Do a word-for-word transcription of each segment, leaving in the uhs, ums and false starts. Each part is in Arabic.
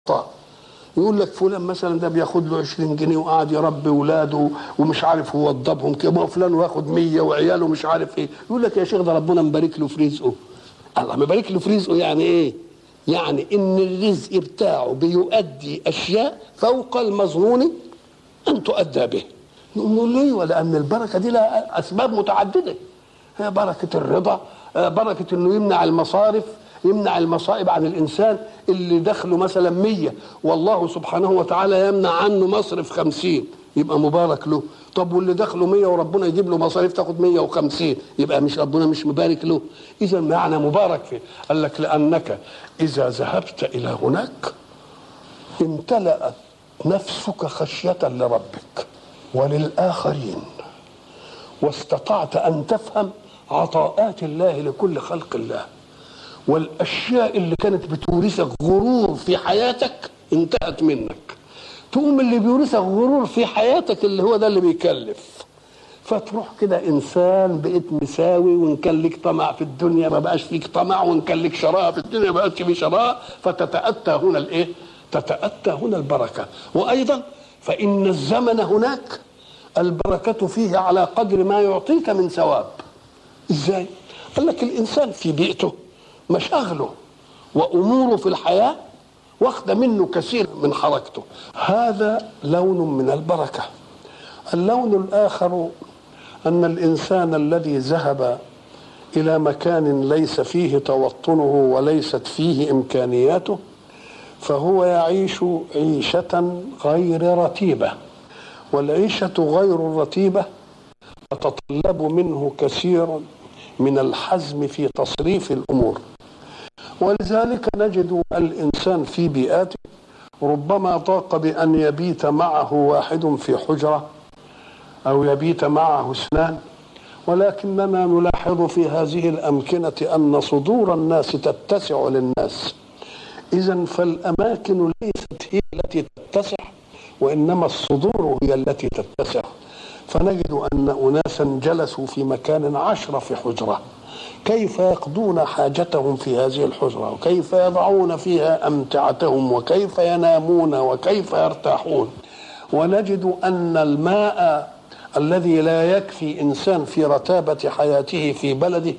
طيب يقول لك فلان مثلا ده بياخد له عشرين جنيه وقاعد يربي اولاده ومش عارف يوضبهم كده، وفلان واخد مية وعياله مش عارف ايه. يقول لك يا شيخ ده ربنا مبارك له في رزقه. الله مبارك له في رزقه يعني ايه؟ يعني ان الرزق بتاعه بيؤدي اشياء فوق المظنون ان تؤدى به. نقول ليه؟ ولان البركه دي لها اسباب متعدده. هي بركه الرضا، بركه انه يمنع المصارف، يمنع المصائب عن الانسان اللي دخله مثلا مية والله سبحانه وتعالى يمنع عنه مصرف خمسين يبقى مبارك له. طب واللي دخله مية وربنا يجيب له مصاريف تاخد مية وخمسين يبقى مش ربنا مش مبارك له؟ اذا معنى مبارك فيه. قال لك لانك اذا ذهبت الى هناك امتلأت نفسك خشية لربك وللآخرين، واستطعت ان تفهم عطاءات الله لكل خلق الله، والاشياء اللي كانت بتورثك غرور في حياتك انتهت منك. تقوم اللي بيورثك غرور في حياتك اللي هو ده اللي بيكلف، فتروح كده انسان بقيت مساوي، وان كان لك طمع في الدنيا ما بقاش فيك طمع، وان كان لك شراء في الدنيا ما بقاش فيك شراء، فتتأتى هنا الايه؟ تتأتى هنا البركه. وايضا فان الزمن هناك البركه فيه على قدر ما يعطيك من ثواب. ازاي؟ قال لك الانسان في بيئته مشاغله واموره في الحياه واخده منه كثير من حركته، هذا لون من البركه. اللون الاخر ان الانسان الذي ذهب الى مكان ليس فيه توطنه وليست فيه امكانياته فهو يعيش عيشه غير رتيبه، والعيشه غير الرتيبه تتطلب منه كثيرا من الحزم في تصريف الامور. ولذلك نجد الإنسان في بيئاته ربما ضاق بأن يبيت معه واحد في حجرة أو يبيت معه اثنان، ولكننا نلاحظ في هذه الأمكنة أن صدور الناس تتسع للناس. إذن فالأماكن ليست هي التي تتسع، وإنما الصدور هي التي تتسع. فنجد أن أناسا جلسوا في مكان عشرة في حجرة، كيف يقضون حاجتهم في هذه الحجرة، وكيف يضعون فيها أمتعتهم، وكيف ينامون، وكيف يرتاحون. ونجد أن الماء الذي لا يكفي إنسان في رتابة حياته في بلده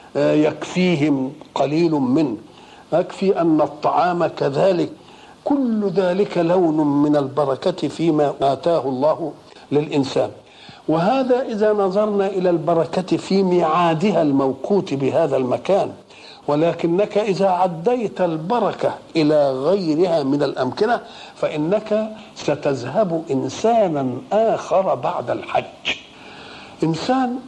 يكفيهم قليل منه، يكفي أن الطعام كذلك. كل ذلك لون من البركة فيما آتاه الله للإنسان. وهذا إذا نظرنا إلى البركة في ميعادها الموقوت بهذا المكان، ولكنك إذا عديت البركة إلى غيرها من الأمكنة فإنك ستذهب إنسانا آخر بعد الحج. إنسان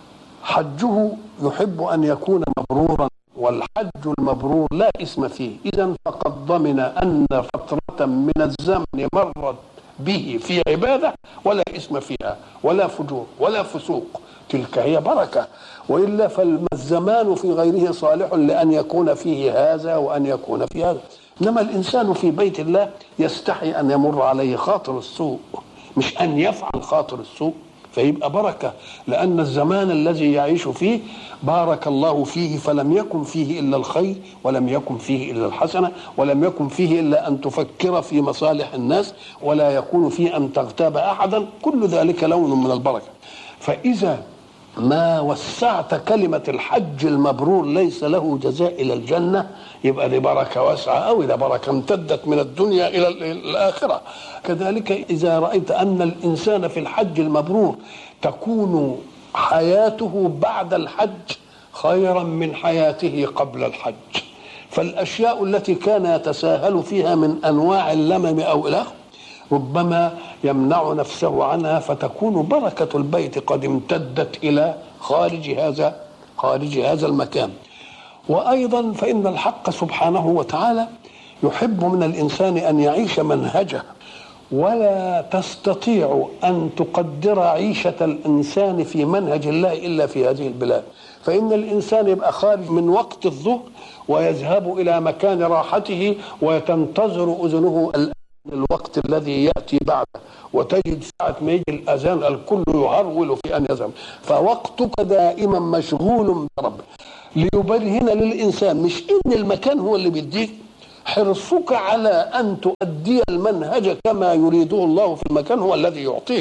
حجه يحب أن يكون مبرورا، والحج المبرور لا إثم فيه. إذن فقد ضمن أن فترة من الزمن مرت به في عبادة ولا إثم فيها ولا فجور ولا فسوق، تلك هي بركة. وإلا فالزمان في غيره صالح لأن يكون فيه هذا وأن يكون فيه هذا. إنما الإنسان في بيت الله يستحي أن يمر عليه خاطر السوء، مش أن يفعل خاطر السوء، فيبقى بركة. لأن الزمان الذي يعيش فيه بارك الله فيه، فلم يكن فيه إلا الخير، ولم يكن فيه إلا الحسنة، ولم يكن فيه إلا أن تفكر في مصالح الناس، ولا يكون فيه أن تغتاب أحدا. كل ذلك لون من البركة. فإذا ما وسعت كلمة الحج المبرور ليس له جزاء إلى الجنة، يبقى دي بركة واسعة أو ده بركة امتدت من الدنيا إلى الآخرة. كذلك إذا رأيت أن الإنسان في الحج المبرور تكون حياته بعد الحج خيرا من حياته قبل الحج، فالأشياء التي كان يتساهل فيها من أنواع اللمم أو إله ربما يمنع نفسه عنها، فتكون بركة البيت قد امتدت إلى خارج هذا خارج هذا المكان. وأيضا فإن الحق سبحانه وتعالى يحب من الإنسان أن يعيش منهجه، ولا تستطيع أن تقدر عيشة الإنسان في منهج الله إلا في هذه البلاد. فإن الإنسان يبقى خارج من وقت الظهر ويذهب إلى مكان راحته وتنتظر أذنه الوقت الذي يأتي بعده، وتجد ساعة ما يجي الأذان الكل يهرول في أن يذهب. فوقتك دائما مشغول برب، ليبرهن للإنسان مش إن المكان هو اللي بيديك، حرصك على أن تؤدي المنهج كما يريده الله في المكان هو الذي يعطيك.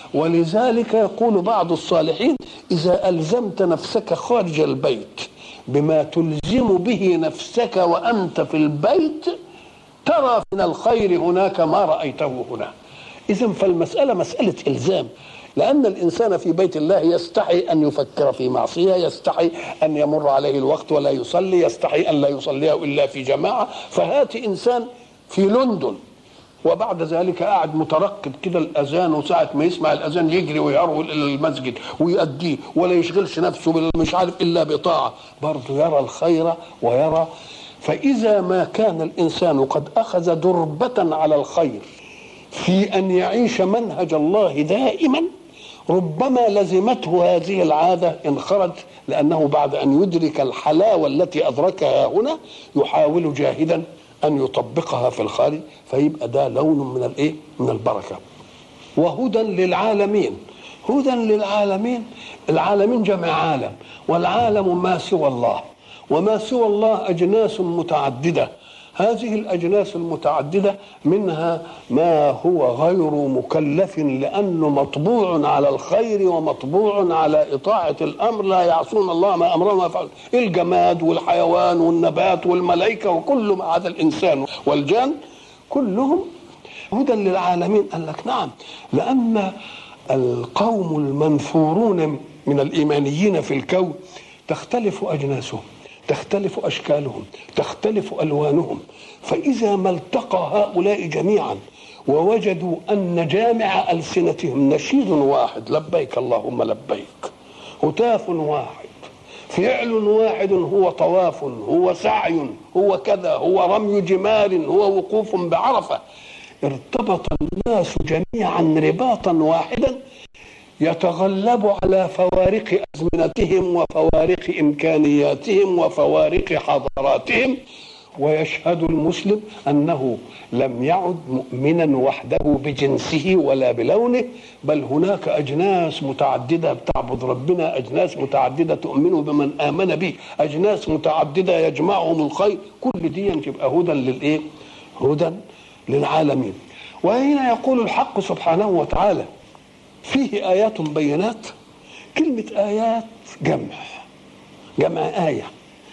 ولذلك يقول بعض الصالحين: إذا ألزمت نفسك خارج البيت بما تلزم به نفسك وأنت في البيت ترى من الخير هناك ما رأيته هنا. إذن فالمسألة مسألة إلزام، لأن الإنسان في بيت الله يستحي أن يفكر في معصية، يستحي أن يمر عليه الوقت ولا يصلي، يستحي أن لا يصليه إلا في جماعة. فهات إنسان في لندن وبعد ذلك قاعد مترقب كده الأذان، وساعة ما يسمع الأذان يجري ويهرول إلى المسجد ويؤديه ولا يشغلش نفسه مش عارف إلا بطاعة، برضه يرى الخير ويرى. فإذا ما كان الإنسان قد أخذ دربة على الخير في أن يعيش منهج الله دائما، ربما لزمته هذه العادة إن خرج، لأنه بعد أن يدرك الحلاوة التي أدركها هنا يحاول جاهدا أن يطبقها في الخارج، فيبقى ده لون من الإيه؟ من البركة. وهدى للعالمين. هدى للعالمين، العالمين جمع عالم، والعالم ما سوى الله، وما سوى الله أجناس متعددة. هذه الأجناس المتعددة منها ما هو غير مكلف لأنه مطبوع على الخير ومطبوع على إطاعة الأمر، لا يعصون الله ما أمرهم ما يفعلون. الجماد والحيوان والنبات والملائكة وكل ما هذا الإنسان والجان كلهم هدى للعالمين. قال لك نعم، لأن القوم المنثورون من الإيمانيين في الكون تختلف أجناسهم، تختلف أشكالهم، تختلف ألوانهم. فإذا ما التقى هؤلاء جميعا ووجدوا أن جامع ألسنتهم نشيد واحد، لبيك اللهم لبيك، هتاف واحد، فعل واحد، هو طواف، هو سعي، هو كذا، هو رمي جمال، هو وقوف بعرفة، ارتبط الناس جميعا رباطا واحدا يتغلب على فوارق أزمنتهم وفوارق إمكانياتهم وفوارق حضاراتهم. ويشهد المسلم أنه لم يعد مؤمنا وحده بجنسه ولا بلونه، بل هناك أجناس متعددة بتعبد ربنا، أجناس متعددة تؤمن بمن آمن به، أجناس متعددة يجمعهم الخير. كل دي تبقى هدى للإيه؟ هدى للعالمين. وهنا يقول الحق سبحانه وتعالى فيه آيات بينات. كلمة آيات جمع، جمع آية،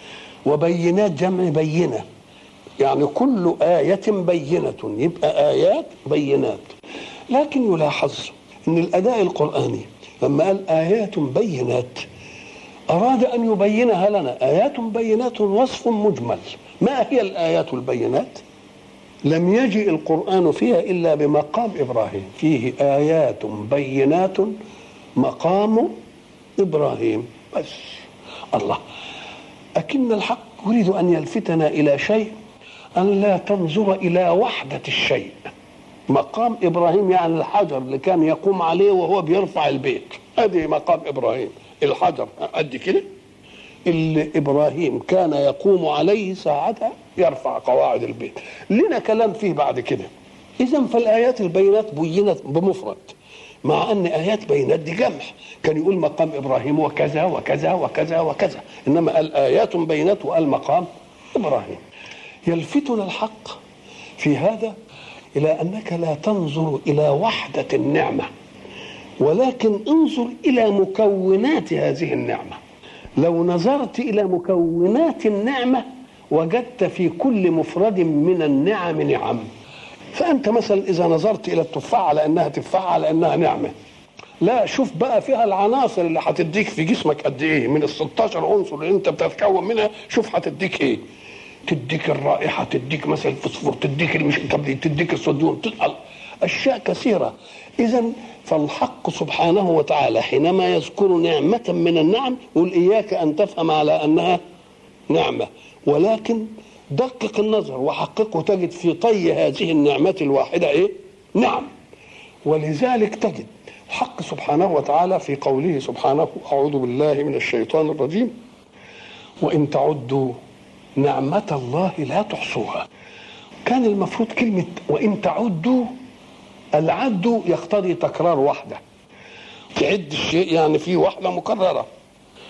وبينات جمع بينة، يعني كل آية بينة، يبقى آيات بينات. لكن يلاحظ أن الأداء القرآني لما قال آيات بينات أراد أن يبينها لنا. آيات بينات وصف مجمل. ما هي الآيات البينات؟ لم يجئ القرآن فيها إلا بمقام إبراهيم، فيه آيات بينات مقام إبراهيم بس. الله، أكن الحق يريد أن يلفتنا إلى شيء، أن لا تنظر إلى وحدة الشيء. مقام إبراهيم يعني الحجر اللي كان يقوم عليه وهو بيرفع البيت، هذه مقام إبراهيم، الحجر قد كده اللي إبراهيم كان يقوم عليه ساعتها يرفع قواعد البيت. لنا كلام فيه بعد كده. إذن فالآيات البينات بينت بمفرد، مع أن آيات بينات دي جمع، كان يقول مقام إبراهيم وكذا وكذا وكذا وكذا، إنما قال آيات بينات وقال مقام إبراهيم. يلفتنا الحق في هذا إلى أنك لا تنظر إلى وحدة النعمة، ولكن انظر إلى مكونات هذه النعمة. لو نظرت إلى مكونات النعمة وجدت في كل مفرد من النعم نعم. فأنت مثلا إذا نظرت إلى التفاحة على أنها تفاحة على أنها نعمة، لا، شوف بقى فيها العناصر اللي هتديك في جسمك قد إيه من ال ستاشر عنصر اللي أنت بتتكون منها. شوف هتديك إيه، تديك الرائحة، تديك مثلا الفوسفور، تديك المشكبريت، تديك الصوديوم، تديك أشياء كثيرة. إذن فالحق سبحانه وتعالى حينما يذكر نعمة من النعم يقول إياك أن تفهم على أنها نعمة، ولكن دقق النظر وحققه تجد في طي هذه النعمة الواحدة إيه؟ نعم. ولذلك تجد الحق سبحانه وتعالى في قوله سبحانه: أعوذ بالله من الشيطان الرجيم، وإن تعدوا نعمة الله لا تحصوها. كان المفروض كلمة وإن تعدوا، العد يقتضي تكرار واحدة، تعد الشيء يعني في واحدة مكررة.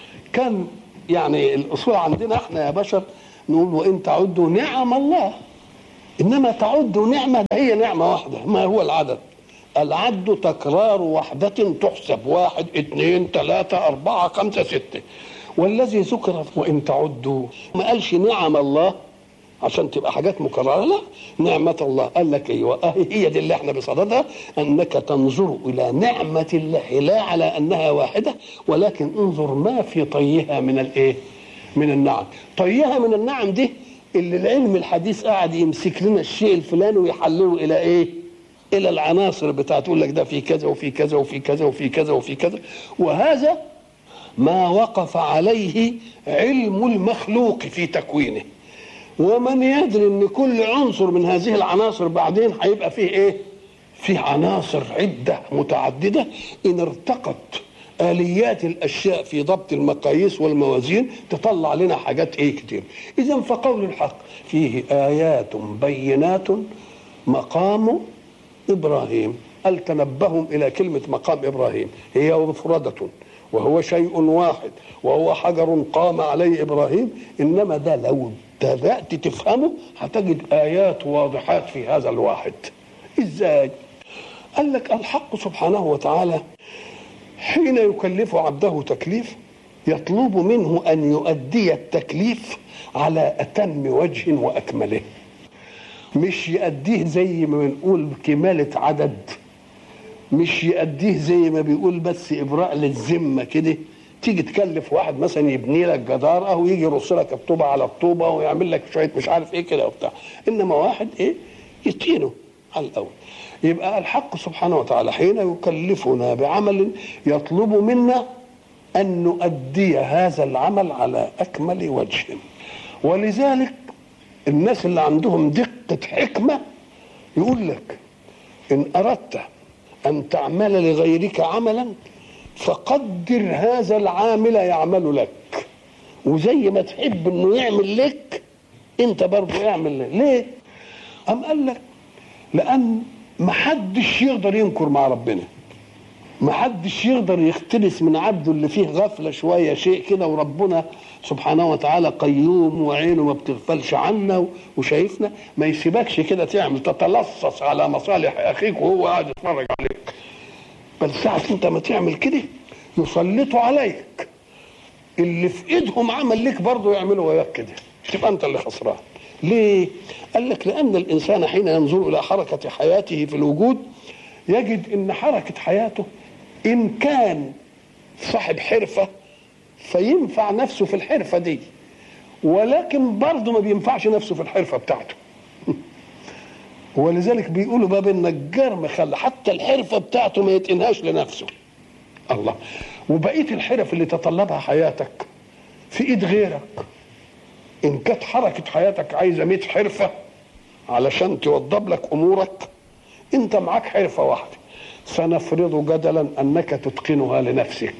كان يعني الأصول عندنا احنا يا بشر نقول وإن تعدوا نعم الله، انما تعد نعمه هي نعمه واحده. ما هو العدد؟ العد تكرار وحده تحسب، واحد اثنين ثلاثه اربعه خمسه سته. والذي ذكر وان تعدوا ما قالش نعم الله عشان تبقى حاجات مكرره، لا، نعمه الله. قال لك ايوه هي دي اللي احنا بصددها، انك تنظر الى نعمه الله لا على انها واحده، ولكن انظر ما في طيها من الايه؟ من النعم. طيها من النعم دي اللي العلم الحديث قاعد يمسك لنا الشيء الفلاني ويحلله الى ايه؟ الى العناصر بتاعته، يقول لك ده في كذا وفي كذا وفي كذا وفي كذا وفي كذا. وهذا ما وقف عليه علم المخلوق في تكوينه. ومن يدري ان كل عنصر من هذه العناصر بعدين هيبقى فيه ايه؟ فيه عناصر عده متعدده ان ارتقت آليات الأشياء في ضبط المقاييس والموازين تطلع لنا حاجات إيه كتير. إذن فقول الحق فيه آيات بينات مقام إبراهيم. قال تنبههم إلى كلمة مقام إبراهيم، هي مفردة وهو شيء واحد وهو حجر قام عليه إبراهيم. إنما ده لو بدأت تفهمه هتجد آيات واضحات في هذا الواحد. إزاي؟ قال لك الحق سبحانه وتعالى حين يكلف عبده تكليف يطلب منه أن يؤدي التكليف على أتم وجه وأكمله، مش يؤديه زي ما بنقول كمالة عدد، مش يؤديه زي ما بيقول بس إبراء للذمة كده. تيجي تكلف واحد مثلا يبني لك جدار أو يجي يرص لك الطوبة على الطوبة ويعمل لك شوية مش عارف إيه كده وبتاع، إنما واحد إيه يتقينه على الأول. يبقى الحق سبحانه وتعالى حين يكلفنا بعمل يطلب منا أن نؤدي هذا العمل على أكمل وجه. ولذلك الناس اللي عندهم دقة حكمة يقول لك إن أردت أن تعمل لغيرك عملا فقدر هذا العامل يعمل لك، وزي ما تحب إنه يعمل لك أنت برضو اعمل لك. ليه؟ أم قال لك لأن محدش يقدر ينكر مع ربنا، محدش يقدر يختلس من عبده اللي فيه غفلة شوية شيء كده، وربنا سبحانه وتعالى قيوم وعينه ما بتغفلش عنا وشايفنا، ما يسيبكش كده تعمل تتلصص على مصالح أخيك وهو قاعد يتفرج عليك، بل ساعة انت ما تعمل كده يسلطوا عليك اللي في ايدهم عمل لك برضه يعملوا وياك كده، تبقى انت اللي خسران. ليه؟ قال لك لأن الإنسان حين ينظر إلى حركة حياته في الوجود يجد إن حركة حياته إن كان صاحب حرفة فينفع نفسه في الحرفة دي، ولكن برضه ما بينفعش نفسه في الحرفة بتاعته. ولذلك بيقولوا باب النجار مخلى حتى الحرفة بتاعته ما يتقنهاش لنفسه. الله. وبقية الحرف اللي تطلبها حياتك في إيد غيرك. إن كانت حركة حياتك عايزة مئة حرفة علشان توضب لك أمورك، أنت معاك حرفة واحدة، سنفرض جدلا أنك تتقنها لنفسك.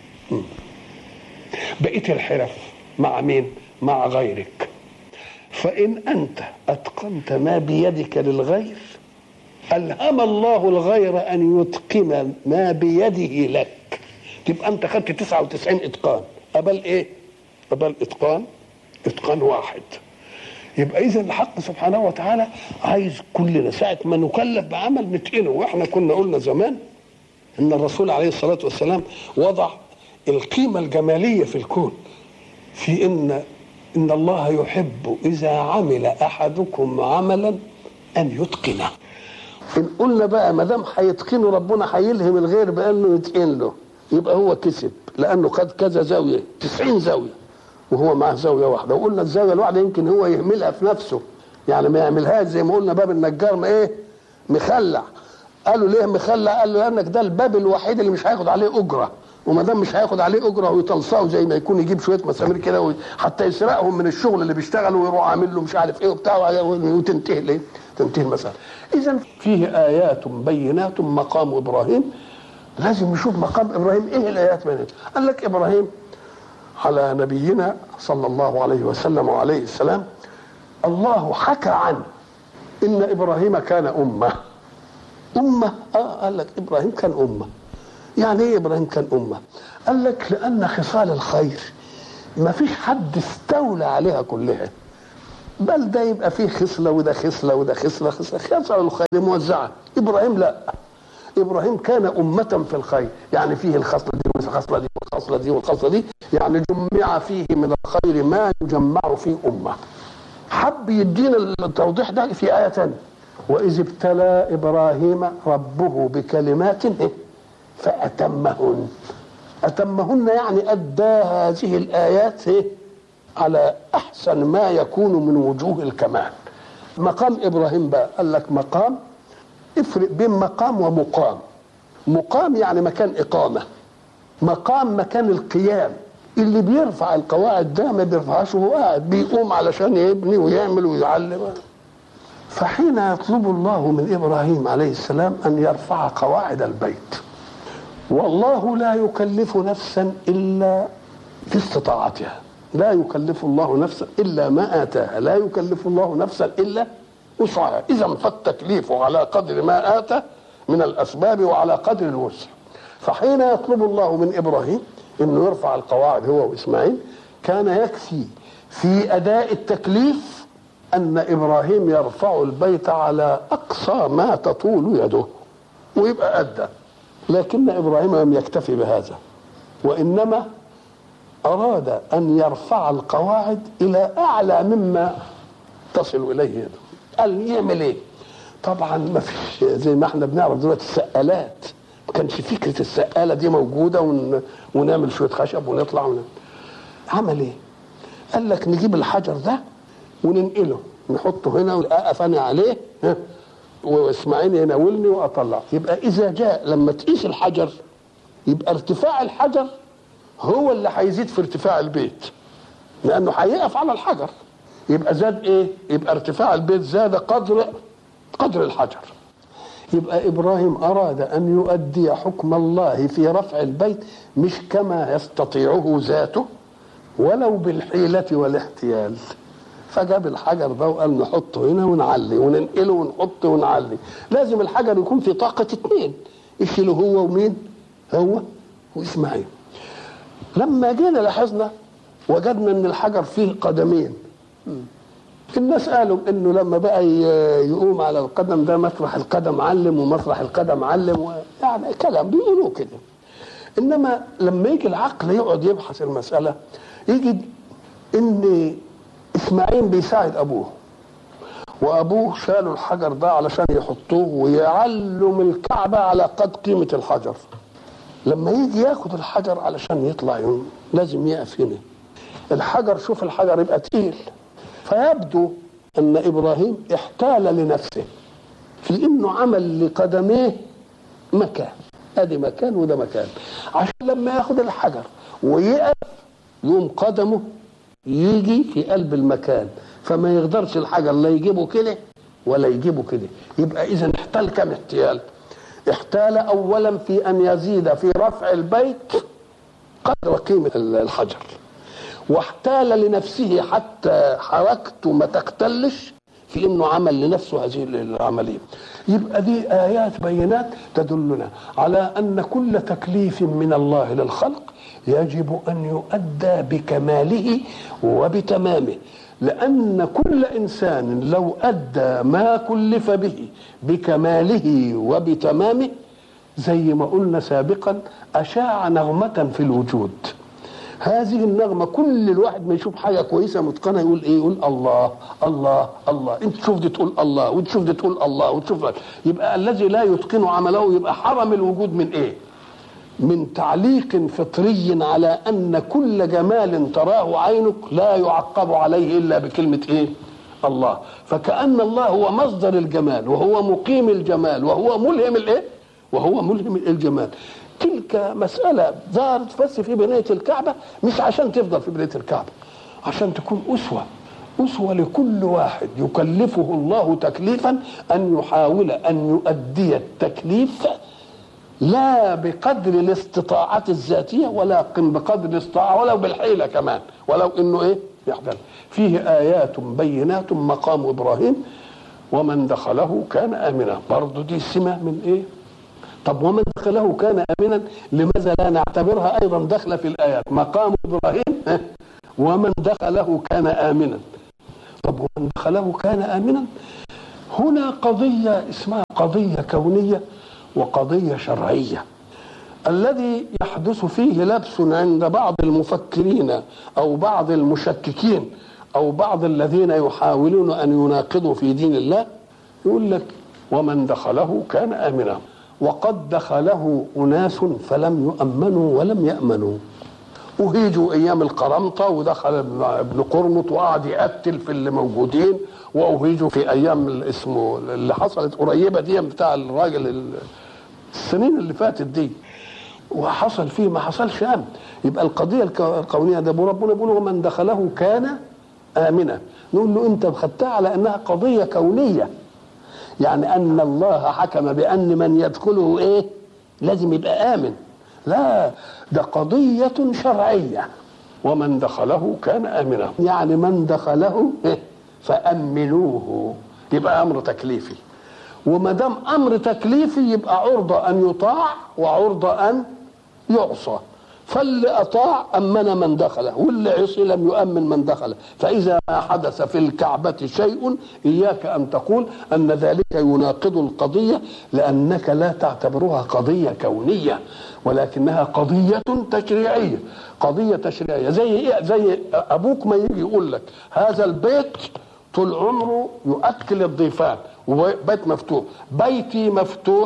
بقية الحرف مع مين؟ مع غيرك. فإن أنت أتقنت ما بيدك للغير ألهم الله الغير أن يتقن ما بيده لك، تبقى أنت خدت تسعة وتسعين إتقان، قبل إيه؟ قبل إتقان إتقان واحد. يبقى إذا الحق سبحانه وتعالى عايز كلنا ساعة ما نكلف بعمل نتقنه. وإحنا كنا قلنا زمان إن الرسول عليه الصلاة والسلام وضع القيمة الجمالية في الكون في إن إن الله يحب إذا عمل أحدكم عملا أن يتقنه. إن قلنا بقى ما دام هيتقنه ربنا هيلهم الغير بأنه يتقن له، يبقى هو كسب، لأنه خد كذا زاوية تسعين زاوية وهو معه زاويه واحده. وقلنا الزاويه الواحده يمكن هو يهملها في نفسه، يعني ما يعملهاش زي ما قلنا باب النجار ما ايه مخلع. قالوا ليه مخلع؟ قال له لانك ده الباب الوحيد اللي مش هياخد عليه اجره، وما دام مش هياخد عليه اجره ويتلصقوا زي ما يكون يجيب شويه مسامير كده حتى يسرقهم من الشغل اللي بيشتغلوا ويروح عامل له مش عارف ايه وبتاع وتنتهي ليه؟ تنتهي المساله. اذا فيه ايات بينات مقام ابراهيم. لازم نشوف مقام ابراهيم ايه الايات منه. قال لك ابراهيم على نبينا صلى الله عليه وسلم وعليه السلام الله حكى عنه إن إبراهيم كان أمة. أمة آه قال لك إبراهيم كان أمة. يعني إيه إبراهيم كان أمة؟ قال لك لأن خصال الخير ما فيش حد استولى عليها كلها، بل ده يبقى فيه خصلة وده خصلة وده خصلة خصلة خصلة الخير موزعة. إبراهيم لا، إبراهيم كان أمة في الخير، يعني فيه الخصلة دي والخصلة دي والخصلة دي والخصلة دي، يعني جمع فيه من الخير ما يجمع فيه أمة. حب يدينا التوضيح ده في آية تانية، وإذ ابتلى إبراهيم ربه بكلمات فأتمهن. أتمهن يعني أدى هذه الآيات على أحسن ما يكون من وجوه الكمال. مقام إبراهيم بقى قال لك مقام، افرق بين مقام ومقام. مقام يعني مكان إقامة، مقام مكان القيام. اللي بيرفع القواعد ده ما بيرفعهاش وهو قاعد، بيقوم علشان يبني ويعمل ويعلم. فحين يطلب الله من إبراهيم عليه السلام أن يرفع قواعد البيت، والله لا يكلف نفسا إلا في استطاعتها، لا يكلف الله نفسا إلا ما آتاها، لا يكلف الله نفسا إلا وسعها. إذا فالتكليف على قدر ما آتى من الأسباب وعلى قدر الوسع. فحين يطلب الله من إبراهيم إنه يرفع القواعد هو وإسماعيل، كان يكفي في أداء التكليف أن إبراهيم يرفع البيت على أقصى ما تطول يده ويبقى أدى. لكن إبراهيم لم يكتفي بهذا، وإنما أراد أن يرفع القواعد إلى أعلى مما تصل إليه يده. قال يعمل إيه؟ طبعا ما فيش زي ما احنا بنعرف دلوقتي السقالات، ما كانش فكرة السقالة دي موجودة ون... ونعمل شوية خشب ونطلع ون... عمل إيه؟ قال لك نجيب الحجر ده وننقله، نحطه هنا وأقف أنا عليه وإسماعيل يناولني وأطلع. يبقى إذا جاء لما تقيس الحجر يبقى ارتفاع الحجر هو اللي هيزيد في ارتفاع البيت، لأنه هيقف على الحجر. يبقى زاد إيه؟ يبقى ارتفاع البيت زاد قدر قدر الحجر. يبقى إبراهيم أراد أن يؤدي حكم الله في رفع البيت مش كما يستطيعه ذاته ولو بالحيلة والاحتيال. فجاب الحجر ده وقال نحطه هنا ونعلي وننقله ونحطه ونعلي. لازم الحجر يكون في طاقة اتنين يشيله هو ومين؟ هو وإسماعيل. لما جينا لاحظنا وجدنا ان الحجر فيه قدمين. الناس قالوا انه لما بقى يقوم على القدم ده مطرح القدم علم ومطرح القدم علم، يعني كلام بيقولوا كده. انما لما يجي العقل يقعد يبحث المسألة يجد ان إسماعيل بيساعد أبوه، وأبوه شالوا الحجر ده علشان يحطوه ويعلم الكعبة على قد قيمة الحجر. لما يجي ياخد الحجر علشان يطلع يوم لازم يقف هنا. الحجر شوف الحجر يبقى تقيل، فيبدو أن إبراهيم احتال لنفسه في إنه عمل لقدميه مكان، أدي مكان وده مكان، عشان لما ياخد الحجر ويقف يوم قدمه يجي في قلب المكان، فما يقدرش الحجر لا يجيبه كده ولا يجيبه كده. يبقى إذن احتال كم احتيال؟ احتال أولا في أن يزيد في رفع البيت قدر قيمة الحجر، واحتال لنفسه حتى حركته ما تختلش في انه عمل لنفسه هذه العمليه. يبقى دي ايات بينات تدلنا على ان كل تكليف من الله للخلق يجب ان يؤدى بكماله وبتمامه، لان كل انسان لو ادى ما كلف به بكماله وبتمامه زي ما قلنا سابقا اشاع نغمه في الوجود. هذه النغمة كل الواحد ما يشوف حاجة كويسة متقنة يقول ايه؟ يقول الله الله الله. انت تشوف دي تقول الله وانت تشوف دي تقول الله وتشوف. يبقى الذي لا يتقن عمله يبقى حرم الوجود من ايه؟ من تعليق فطري على ان كل جمال تراه عينك لا يعقب عليه الا بكلمة ايه؟ الله. فكأن الله هو مصدر الجمال وهو مقيم الجمال وهو ملهم الايه؟ وهو ملهم الجمال. تلك مسألة ظهرت بس في بناية الكعبة، مش عشان تفضل في بناية الكعبة، عشان تكون أسوة أسوة لكل واحد يكلفه الله تكليفا أن يحاول أن يؤدي التكليف لا بقدر الاستطاعة الذاتية ولا بقدر الاستطاعة ولو بالحيلة كمان، ولو إنه إيه يحدث. فيه آيات بينات مقام إبراهيم ومن دخله كان آمنا. برضو دي سمة من إيه؟ طب ومن دخله كان آمنا لماذا لا نعتبرها أيضا دخل في الآيات؟ مقام إبراهيم ومن دخله كان آمنا. طب ومن دخله كان آمنا؟ هنا قضية اسمها قضية كونية وقضية شرعية. الذي يحدث فيه لبس عند بعض المفكرين أو بعض المشككين أو بعض الذين يحاولون أن يناقضوا في دين الله، يقول لك ومن دخله كان آمنا، وقد دخله أناس فلم يؤمنوا ولم يأمنوا. أهيجوا أيام القرمطة ودخل ابن قرمط وقعد يقتل في اللي موجودين، وأهيجوا في أيام اسمه اللي حصلت قريبة دي بتاع الراجل السنين اللي فاتت دي، وحصل فيه ما حصلش أمن. يبقى القضية الكونية ده ربنا بيقول ومن دخله كان آمنا، نقول له أنت خدتها على أنها قضية كونية، يعني أن الله حكم بأن من يدخله إيه لازم يبقى آمن. لا، ده قضية شرعية، ومن دخله كان آمنا، يعني من دخله فأمنوه، يبقى أمر تكليفي. وما دام أمر تكليفي يبقى عرضة أن يطاع وعرضة أن يعصى. فاللي أطاع أمن من دخله، واللي عصي لم يؤمن من دخله. فإذا ما حدث في الكعبة شيء إياك أن تقول أن ذلك يناقض القضية، لأنك لا تعتبرها قضية كونية ولكنها قضية تشريعية. قضية تشريعية زي إيه؟ زي أبوك ما يجي يقول لك هذا البيت طول عمره يؤكل الضيفان وبيت مفتوح، بيتي مفتوح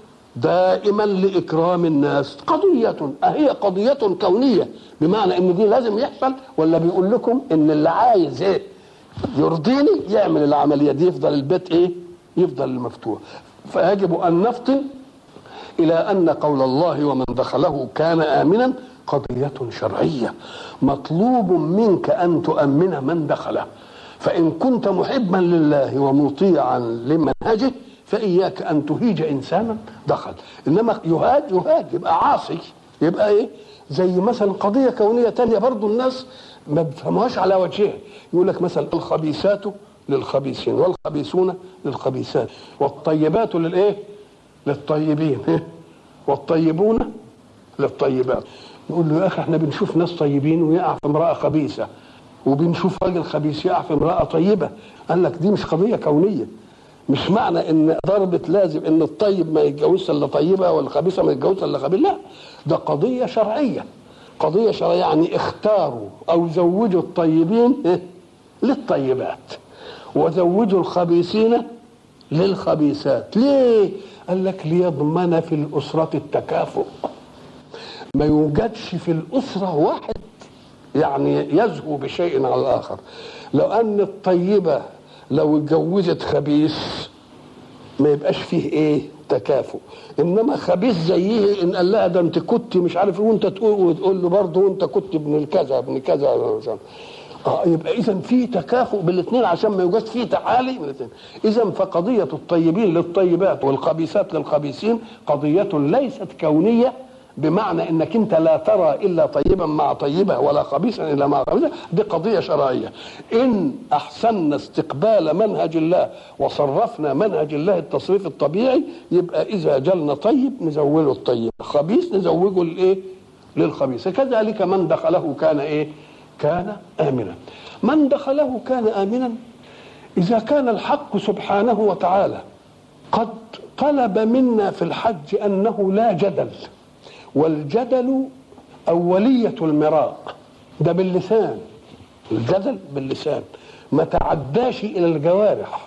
دائما لإكرام الناس. قضية أهي قضية كونية، بمعنى إن دي لازم يحصل، ولا بيقول لكم إن اللي عايز إيه يرضيني يعمل العملية دي، يفضل البيت إيه يفضل المفتوح. فيجب أن نفطن إلى أن قول الله ومن دخله كان آمنا قضية شرعية، مطلوب منك أن تؤمن من دخله. فإن كنت محبا لله ومطيعا لمنهجه فإياك أن تهيج إنسانا دخل. إنما يهاج يهاج يبقى عاصي، يبقى إيه؟ زي مثلا قضية كونية تانية برضو الناس ما بفهموهاش على وجهها. يقول لك مثلا الخبيثات للخبيثين والخبيثون للخبيثات والطيبات للإيه؟ للطيبين والطيبون للطيبات. نقول له يا أخي احنا بنشوف ناس طيبين ويقع في امرأة خبيثة، وبنشوف راجل خبيث يقع في امرأة طيبة. قال لك دي مش قضية كونية. مش معنى ان ضربة لازم ان الطيب ما يتجوزش الا طيبة والخبيثة ما يتجوزش الا خبيث، لا، ده قضية شرعية. قضية شرعية يعني اختاروا او زوجوا الطيبين للطيبات وزوجوا الخبيثين للخبيثات. ليه؟ قال لك ليضمن في الأسرة التكافؤ، ما يوجدش في الأسرة واحد يعني يزهو بشيء على الآخر. لو أن الطيبة لو اتجوزت خبيث ما يبقاش فيه ايه تكافؤ، انما خبيث زيه ان قال لها ده انت كنت مش عارف وانت تقول وتقول له برضه وانت كنت ابن الكذا ابن كذا اه يبقى اذا في تكافؤ بالاثنين عشان ما يوجدش فيه تعالي من الاثنين. اذا فقضيه الطيبين للطيبات والخبيثات للخبيثين قضيه ليست كونيه، بمعنى انك انت لا ترى الا طيبا مع طيبه ولا خبيثا الا مع خبيثه. دي قضيه شرعيه. ان احسننا استقبال منهج الله وصرفنا منهج الله التصريف الطبيعي، يبقى اذا جلنا طيب نزوله الطيب، خبيث نزوجه الايه للخبيث. كذلك من دخله كان ايه كان امنا. من دخله كان امنا اذا كان الحق سبحانه وتعالى قد طلب منا في الحج انه لا جدل، والجدل أولية المراء، ده باللسان، الجدل باللسان ما تعداش إلى الجوارح،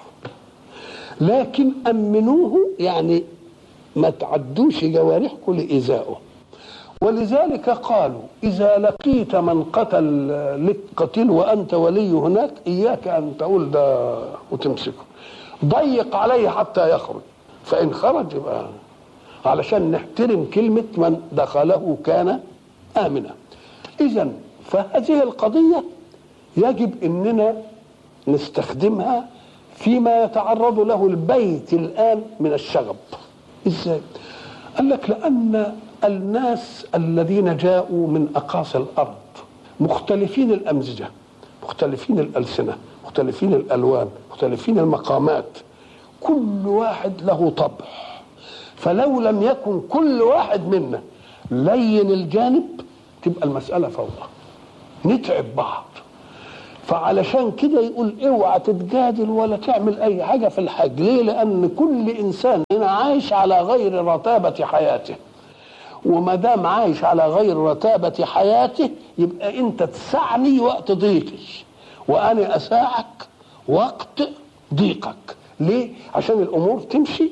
لكن أمنوه يعني ما تعدوش جوارحكم لإيذائه. ولذلك قالوا إذا لقيت من قتل لك قتيل وأنت ولي هناك إياك أن تقول ده وتمسكه، ضيق عليه حتى يخرج، فإن خرج يبقى، علشان نحترم كلمة من دخله كان آمنا. إذن فهذه القضية يجب أننا نستخدمها فيما يتعرض له البيت الآن من الشغب. إزاي؟ قال لك لأن الناس الذين جاءوا من أقاصي الأرض مختلفين الأمزجة، مختلفين الألسنة، مختلفين الألوان، مختلفين المقامات، كل واحد له طبع. فلو لم يكن كل واحد منا لين الجانب تبقى المسألة فوضى، نتعب بعض. فعلشان كده يقول اوعى تتجادل ولا تعمل اي حاجه في الحج. ليه؟ لان كل انسان هنا عايش على غير رتابه حياته، وما دام عايش على غير رتابه حياته يبقى انت تسعني وقت ضيقي وانا اساعك وقت ضيقك. ليه؟ عشان الامور تمشي.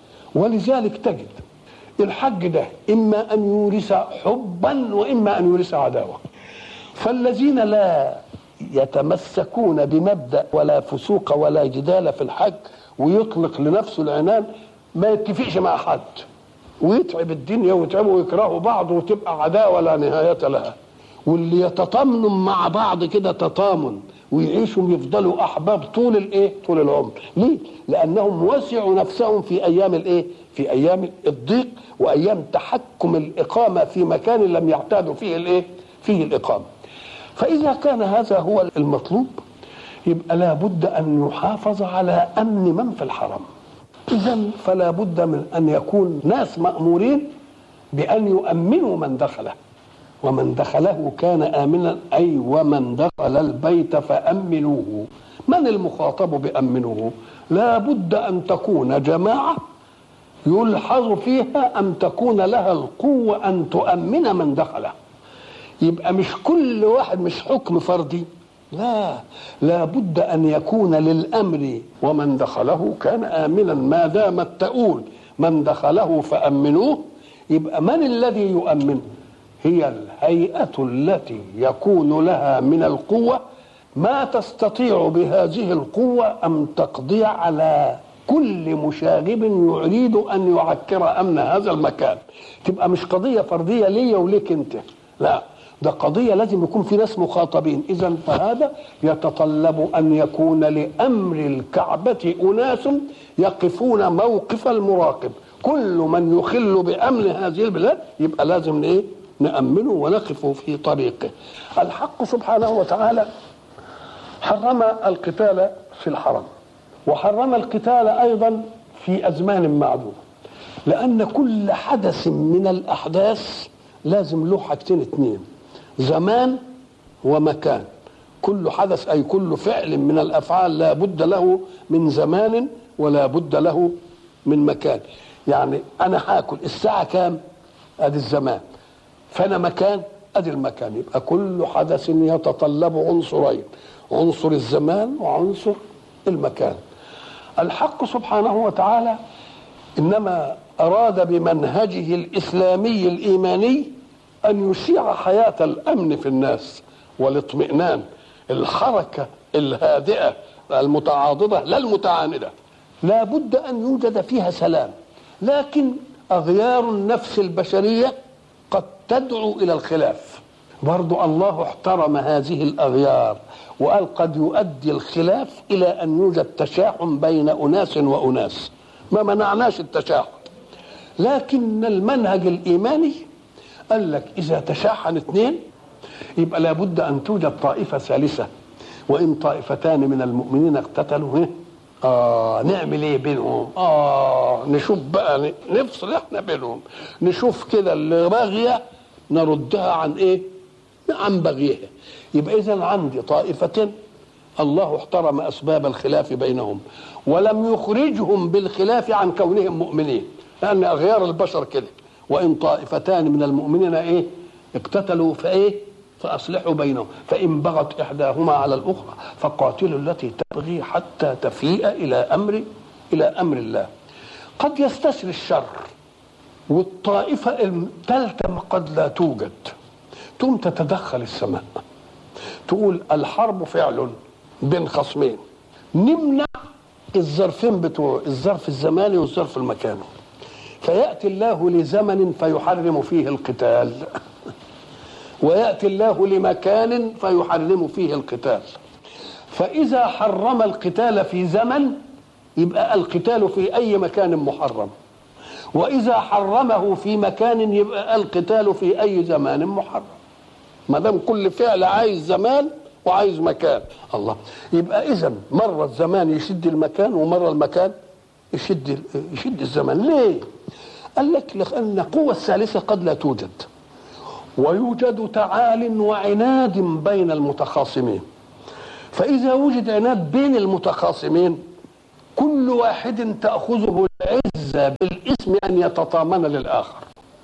ولذلك تجد الحج ده اما ان يورث حبا واما ان يورث عداوه. فالذين لا يتمسكون بمبدأ ولا فسوق ولا جدال في الحج ويطلق لنفسه العنان ما يتفقش مع حد ويتعب الدنيا ويتعبوا ويكرهوا بعض وتبقى عداوة لا نهاية لها. واللي يتطامنوا مع بعض كده تطامن ويعيشوا يفضلوا احباب طول الايه؟ طول العمر. ليه؟ لانهم وسعوا نفسهم في ايام الايه؟ في ايام الضيق وايام تحكم الاقامه في مكان لم يعتادوا فيه الايه؟ فيه الاقامه. فإذا كان هذا هو المطلوب يبقى لا بد أن يحافظ على أمن من في الحرم. إذن فلا بد من أن يكون ناس مأمورين بأن يؤمنوا من دخله، ومن دخله كان آمنا، أي ومن دخل البيت فأمنوه. من المخاطب بأمنوه؟ لا بد أن تكون جماعة يلحظ فيها أن تكون لها القوة أن تؤمن من دخله. يبقى مش كل واحد، مش حكم فردي، لا، لا بد أن يكون للأمر ومن دخله كان آمنا. ما دامت تقول من دخله فأمنوه، يبقى من الذي يؤمن؟ هي الهيئة التي يكون لها من القوة ما تستطيع بهذه القوة أن تقضي على كل مشاغب يريد أن يعكر أمن هذا المكان. تبقى مش قضية فردية ليا وليك أنت، لا، ده قضية لازم يكون في ناس مخاطبين. إذن فهذا يتطلب أن يكون لأمر الكعبة أناس يقفون موقف المراقب. كل من يخل بأمن هذه البلاد يبقى لازم إيه؟ نأمنه ونقف في طريقه. الحق سبحانه وتعالى حرم القتال في الحرم، وحرم القتال أيضا في أزمان معدودة، لأن كل حدث من الأحداث لازم له حاجتين اتنين: زمان ومكان. كل حدث أي كل فعل من الأفعال لا بد له من زمان ولا بد له من مكان. يعني أنا هاكل الساعة كام؟ أدي الزمان. فأنا مكان، أدي المكان. يبقى كل حدث يتطلب عنصرين: عنصر الزمان وعنصر المكان. الحق سبحانه وتعالى إنما أراد بمنهجه الإسلامي الإيماني أن يشيع حياة الأمن في الناس والاطمئنان، الحركة الهادئة المتعاضدة لا المتعاندة. لا بد أن يوجد فيها سلام، لكن أغيار النفس البشرية قد تدعو إلى الخلاف. برضو الله احترم هذه الأغيار وقال قد يؤدي الخلاف إلى أن يوجد تشاحن بين أناس وأناس. ما منعناش التشاحن، لكن المنهج الإيماني قال لك إذا تشاحن اثنين يبقى لابد أن توجد طائفة ثالثة. وإن طائفتان من المؤمنين اقتتلوا آه نعمل إيه بينهم؟ آه نشوف بقى، نفصل إحنا بينهم، نشوف كده اللي باغية نردها عن إيه؟ عن بغيها. يبقى إذن عندي طائفتين الله احترم أسباب الخلاف بينهم ولم يخرجهم بالخلاف عن كونهم مؤمنين، لأن أغيار البشر كده. وإن طائفتان من المؤمنين إيه؟ اقتتلوا فإيه؟ فأصلحوا بينهم، فإن بغت إحداهما على الأخرى فقاتلوا التي تبغي حتى تفيء إلى أمر إلى أمر الله. قد يستشري الشر والطائفة الثالثة قد لا توجد، ثم تتدخل السماء تقول الحرب فعل بين خصمين، نمنع الظرفين بتوع الظرف الزماني والظرف المكاني، فيأتي الله لزمن فيحرم فيه القتال، ويأتي الله لمكان فيحرم فيه القتال. فإذا حرم القتال في زمن يبقى القتال في أي مكان محرم، وإذا حرمه في مكان يبقى القتال في أي زمان محرم، ما دام كل فعل عايز زمان وعايز مكان. الله، يبقى إذن مرة الزمان يشد المكان ومرة المكان يشد يشد الزمان. ليه؟ قال لك لأن القوة الثالثة قد لا توجد، ويوجد تعال وعناد بين المتخاصمين، فإذا وجد عناد بين المتخاصمين كل واحد تأخذه العزة بالاسم أن يتطامن للآخر،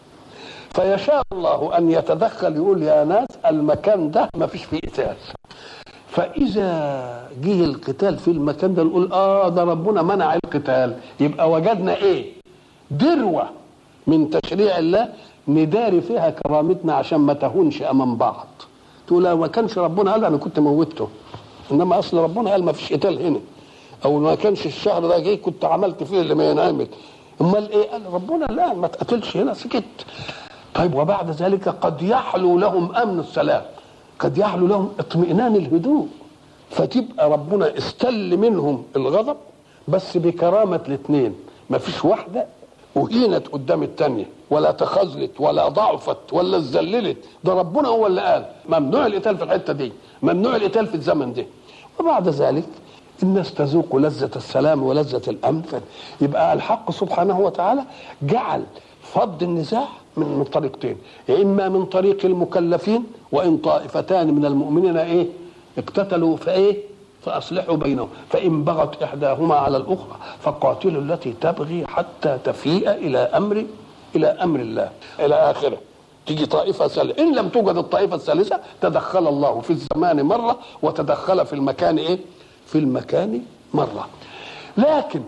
فيشاء الله أن يتدخل يقول يا ناس المكان ده ما فيش فيه قتال، فإذا جه القتال في المكان ده نقول آه ده ربنا منع القتال، يبقى وجدنا إيه؟ ذروة من تشريع الله نداري فيها كرامتنا عشان ما تهونش أمام بعض. تقول لو ما كانش ربنا قال أنا كنت موتته، إنما أصل ربنا قال ما فيش قتال هنا، أو ما كانش الشهر ده جاي كنت عملت فيه اللي ما ينعمل. أمال إيه؟ قال ربنا لا ما تقتلش هنا، سكت. طيب وبعد ذلك قد يحلو لهم أمن السلام، قد يحلو لهم اطمئنان الهدوء، فتبقى ربنا استل منهم الغضب بس بكرامة الاثنين، ما فيش واحدة وهينت قدام الثانية ولا تخاذلت ولا ضعفت ولا اتذللت، ده ربنا هو اللي قال ممنوع القتال في الحتة دي، ممنوع القتال في الزمن ده. وبعد ذلك الناس تذوق لذة السلام ولذة الأمن. يبقى الحق سبحانه وتعالى جعل فض النزاع من من طريقتين، يا إما من طريق المكلفين وإن طائفتان من المؤمنين إيه اقتتلوا فإيه فأصلحوا بينهم فإن بغت إحداهما على الأخرى فقاتلوا التي تبغي حتى تفيء إلى أمر إلى أمر الله إلى آخره. تيجي طائفة ثالثة، إن لم توجد الطائفة الثالثة تدخل الله في الزمان مرة وتدخل في المكان إيه في المكان مرة. لكن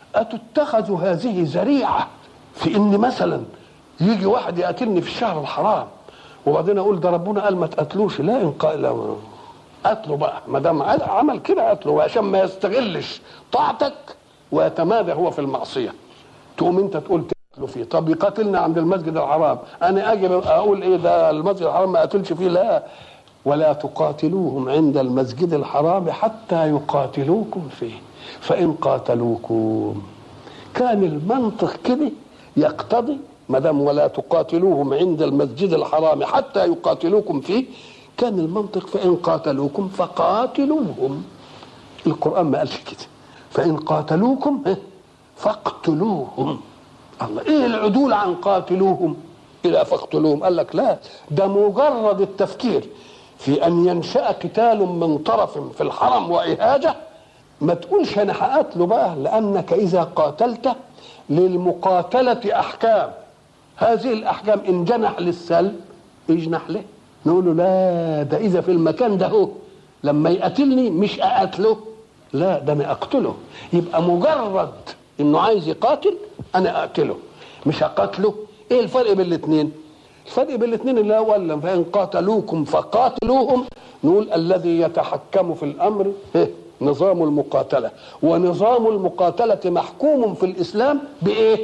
أتتخذ هذه ذريعة في إن مثلا يجي واحد يقتلني في الشهر الحرام وبعدين أقول ده ربنا قال ما تقتلوش؟ لا، إن قال قتله بقى ما دام عمل كده قتله عشان ما يستغلش طاعتك ويتمادى هو في المعصية. تقوم أنت تقول تقتله فيه. طب يقاتلنا عند المسجد الحرام، أنا أجي أقول إيه ده المسجد الحرام ما قتلش فيه؟ لا، ولا تقاتلوهم عند المسجد الحرام حتى يقاتلوكم فيه فإن قاتلوكم. كان المنطق كده يقتضي ما دام ولا تقاتلوهم عند المسجد الحرام حتى يقاتلوكم فيه، كان المنطق فإن قاتلوكم فقاتلوهم. القرآن ما قالش كده، فإن قاتلوكم فاقتلوهم. الله، إيه العدول عن قاتلوهم إلى فاقتلوهم؟ قال لك لا، ده مجرد التفكير في أن ينشأ قتال من طرف في الحرم وإهاجة ما تقولش أنا هقاتله بقى، لأنك إذا قاتلت للمقاتلة أحكام، هذه الأحكام إن جنح للسلم يجنح له. نقول له لا، ده إذا في المكان ده هو لما يقاتلني مش أقاتله، لا ده أنا أقتله. يبقى مجرد إنه عايز يقاتل أنا أقتله مش أقاتله. إيه الفرق بين الاثنين؟ الفرق بين الاثنين اللي هو ولا فإن قاتلوكم فقاتلوهم، نقول الذي يتحكم في الأمر نظام المقاتلة، ونظام المقاتلة محكوم في الإسلام بإيه؟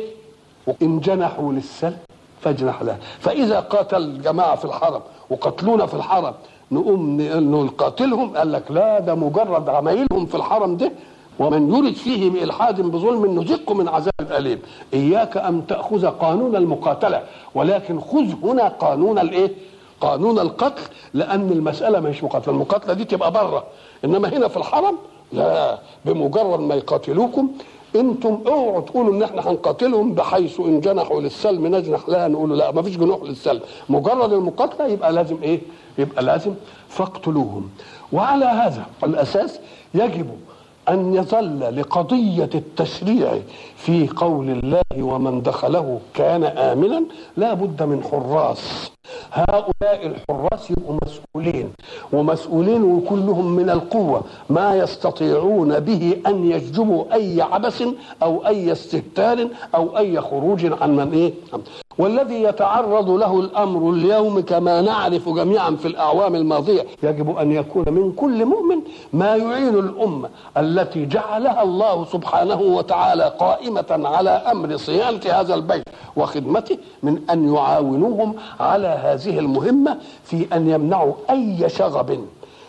إن جنحوا للسلم فاجنح له. فإذا قاتل جماعة في الحرم وقتلونا في الحرم نقوم نقاتلهم؟ قال لك لا، ده مجرد عمايلهم في الحرم ده، ومن يرد فيه بإلحاد بظلم نذقه من عذاب أليم. إياك أن تأخذ قانون المقاتلة، ولكن خذ هنا قانون الإيه؟ قانون القتل، لأن المسألة مش مقاتلة، المقاتلة دي تبقى بره، إنما هنا في الحرم لا، بمجرد ما يقاتلوكم انتم اوعوا تقولوا ان احنا هنقاتلهم بحيث ان جنحوا للسلم نجنح لها، نقولوا لا ما فيش جنوح للسلم، مجرد المقاتله يبقى لازم ايه؟ يبقى لازم فاقتلوهم. وعلى هذا الاساس يجب ان يظل لقضيه التشريع في قول الله ومن دخله كان امنا لا بد من حراس. هؤلاء الحراس يبقوا مسؤولين، ومسؤولين وكلهم من القوة ما يستطيعون به أن يججبوا أي عبث أو أي استهتار أو أي خروج عن من إيه. والذي يتعرض له الأمر اليوم كما نعرف جميعا في الأعوام الماضية يجب أن يكون من كل مؤمن ما يعين الأمة التي جعلها الله سبحانه وتعالى قائمة على أمر صيانة هذا البيت وخدمته، من أن يعاونوهم على هذه المهمة في أن يمنعوا أي شغب.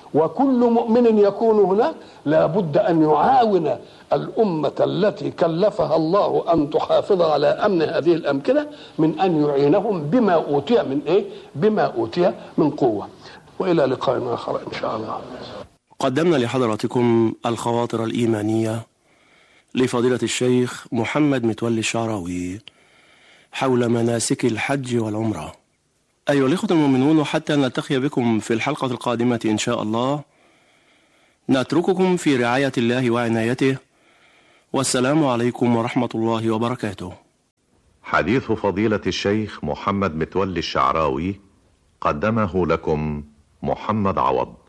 وكل مؤمن يكون هناك لا بد أن يعاون الأمة التي كلفها الله أن تحافظ على أمن هذه الأمكنة من أن يعينهم بما أوتي من إيه؟ بما أوتي من قوة. وإلى لقاء آخر إن شاء الله. قدمنا لحضراتكم الخواطر الإيمانية لفضيلة الشيخ محمد متولي الشعراوي حول مناسك الحج والعمرة. أيها الإخوة المؤمنون، حتى نلتقي بكم في الحلقة القادمة إن شاء الله، نترككم في رعاية الله وعنايته، والسلام عليكم ورحمة الله وبركاته. حديث فضيلة الشيخ محمد متولي الشعراوي قدمه لكم محمد عوض.